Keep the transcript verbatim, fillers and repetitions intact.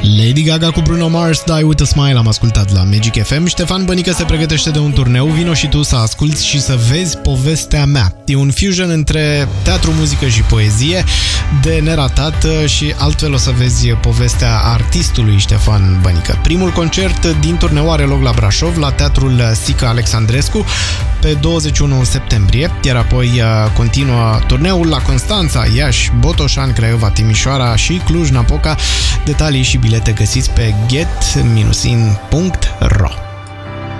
Lady Gaga cu Bruno Mars, Die With A Smile, am ascultat la Magic F M. Ștefan Bănică se pregătește de un turneu. Vino și tu să asculți și să vezi Povestea mea. E un fusion între teatru, muzică și poezie de neratat și altfel o să vezi povestea artistului Ștefan Bănică. Primul concert din turneu are loc la Brașov, la Teatrul Sica Alexandrescu, pe douăzeci și unu septembrie, iar apoi continuă turneul la Constanța, Iași, Botoșani, Craiova, Timișoara și Cluj-Napoca. Detalii și bilete găsiți pe get in punct ro.